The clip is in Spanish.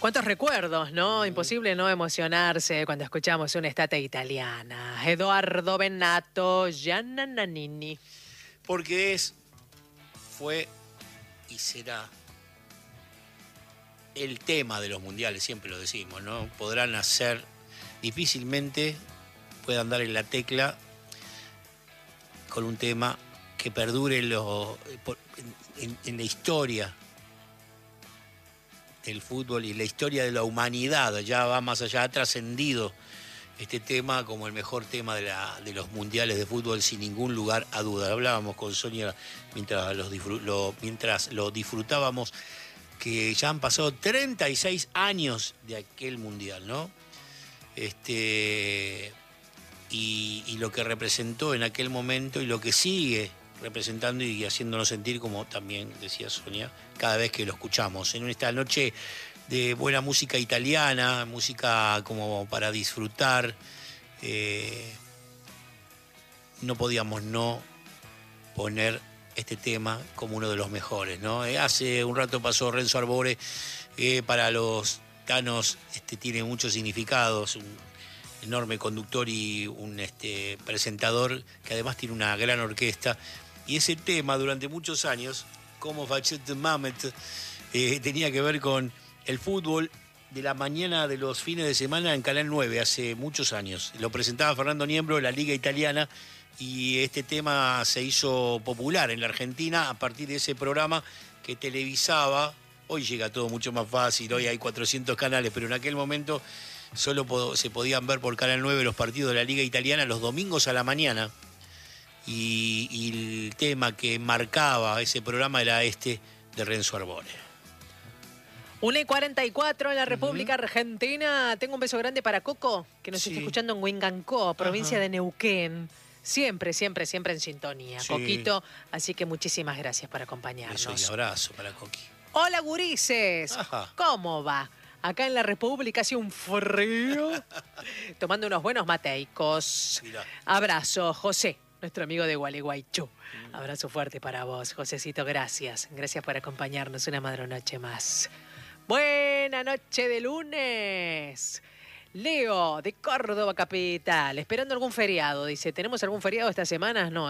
Cuántos recuerdos, ¿no? Imposible no emocionarse cuando escuchamos una estate italiana. Edoardo Bennato, Gianna Nannini. Porque fue y será el tema de los mundiales, siempre lo decimos, ¿no? Podrán hacer, difícilmente puedan dar en la tecla con un tema que perdure en la historia del fútbol y la historia de la humanidad. Ya va más allá, ha trascendido este tema como el mejor tema de los mundiales de fútbol, sin ningún lugar a duda. Hablábamos con Sonia mientras lo disfrutábamos, que ya han pasado 36 años de aquel mundial, ¿no? Y lo que representó en aquel momento y lo que sigue representando y haciéndonos sentir, como también decía Sonia, cada vez que lo escuchamos. En esta noche de buena música italiana, música como para disfrutar, no podíamos no poner este tema como uno de los mejores, ¿no? Hace un rato pasó Renzo Arbore, para los tanos tiene muchos significados, un enorme conductor y un presentador que además tiene una gran orquesta. Y ese tema durante muchos años, como Facette Mamet, tenía que ver con el fútbol de la mañana de los fines de semana en Canal 9, hace muchos años. Lo presentaba Fernando Niembro de la Liga Italiana y este tema se hizo popular en la Argentina a partir de ese programa que televisaba. Hoy llega todo mucho más fácil, hoy hay 400 canales, pero en aquel momento solo se podían ver por Canal 9 los partidos de la Liga Italiana los domingos a la mañana. Y el tema que marcaba ese programa era de Renzo Arbore. 1:44 en la República Argentina. Tengo un beso grande para Coco, que nos está escuchando en Huingancó, provincia de Neuquén. Siempre, siempre, siempre en sintonía. Sí. Coquito, así que muchísimas gracias por acompañarnos. Beso y abrazo para Coqui. Hola, gurises. ¿Cómo va? Acá en la República hace un frío. Tomando unos buenos mateicos. Mirá. Abrazo, José, nuestro amigo de Gualeguaychú. Abrazo fuerte para vos, Josecito. Gracias. Gracias por acompañarnos una madronoche más. Buena noche de lunes. Leo, de Córdoba capital. Esperando algún feriado. Dice, ¿tenemos algún feriado esta semana? No.